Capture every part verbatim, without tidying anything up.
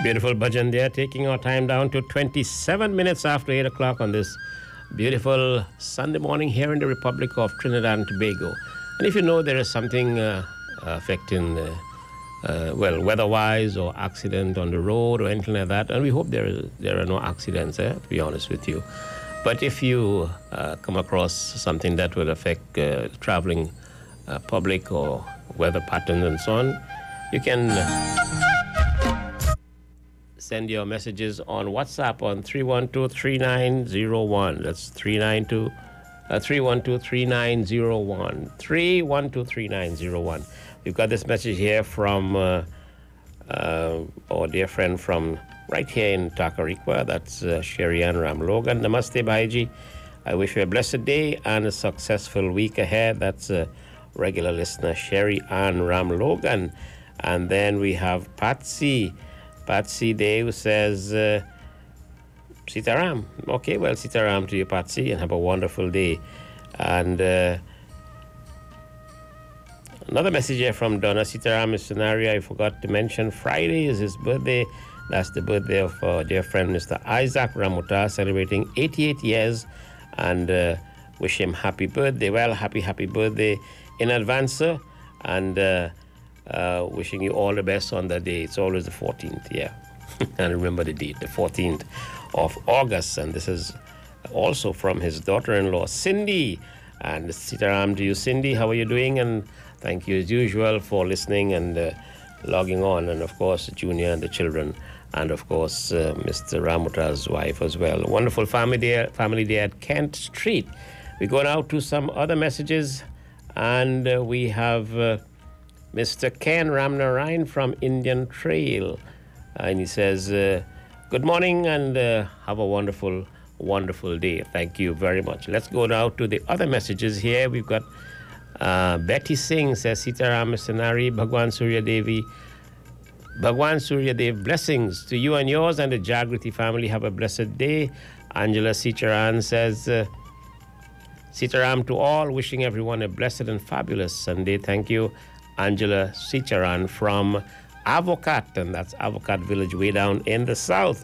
Beautiful bhajan there, taking our time down to twenty-seven minutes after eight o'clock on this beautiful Sunday morning here in the Republic of Trinidad and Tobago. And if you know there is something uh, affecting, uh, uh, well, weather-wise or accident on the road or anything like that, and we hope there is, there are no accidents, eh, to be honest with you. But if you uh, come across something that would affect uh, traveling uh, public or weather patterns and so on, you can send your messages on WhatsApp on three one two, three nine zero one. That's three nine two, uh, three one two, three nine zero one. three one two, three nine zero one. We've got this message here from uh, uh, our dear friend from right here in Tacarigua. That's uh, Sherry Ann Ram Logan. Namaste, Bhaiji. I wish you a blessed day and a successful week ahead. That's a regular listener, Sherry Ann Ram Logan. And then we have Patsy. Patsy Dave says, uh, Sitaram. Okay, well, Sitaram to you, Patsy, and have a wonderful day. And uh, another message here from Donna Sitaram is scenario. I forgot to mention Friday is his birthday. That's the birthday of our dear friend, Mister Isaac Ramuta, celebrating eighty-eight years. And uh, wish him happy birthday. Well, happy, happy birthday in advance, sir. And uh, Uh, wishing you all the best on that day. It's always the fourteenth, yeah. And remember the date, the fourteenth of August. And this is also from his daughter-in-law, Cindy. And Sitaram to you, Cindy. How are you doing? And thank you, as usual, for listening and uh, logging on. And, of course, Junior and the children. And, of course, uh, Mister Ramuta's wife as well. Wonderful family day, family day at Kent Street. We go now to some other messages. And uh, we have... Uh, Mister Ken Ramnarayan from Indian Trail. Uh, and he says, uh, good morning and uh, have a wonderful, wonderful day. Thank you very much. Let's go now to the other messages here. We've got uh, Betty Singh says, Sitaram Missionary, Bhagwan Surya Devi. Bhagwan Surya Dev, blessings to you and yours and the Jagriti family. Have a blessed day. Angela Sitaran says, uh, Sitaram to all, wishing everyone a blessed and fabulous Sunday. Thank you. Angela Sicharan from Avocat, and that's Avocat Village way down in the south.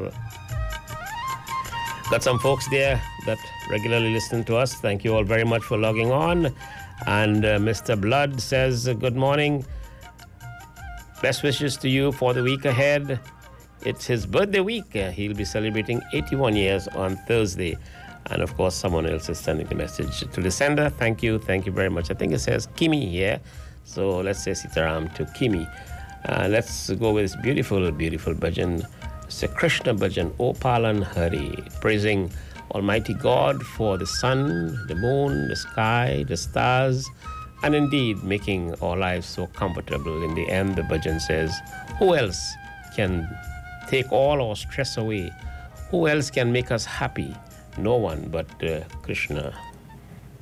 Got some folks there that regularly listen to us. Thank you all very much for logging on. And uh, Mister Blood says, uh, good morning. Best wishes to you for the week ahead. It's his birthday week. Uh, he'll be celebrating eighty-one years on Thursday. And, of course, someone else is sending the message to the sender. Thank you. Thank you very much. I think it says Kimi here. So let's say Sitaram to Kimi. Uh, let's go with this beautiful, beautiful bhajan. It's a Krishna bhajan, O Palan Hari, praising Almighty God for the sun, the moon, the sky, the stars, and indeed making our lives so comfortable. In the end, the bhajan says, who else can take all our stress away? Who else can make us happy? No one but uh, Krishna.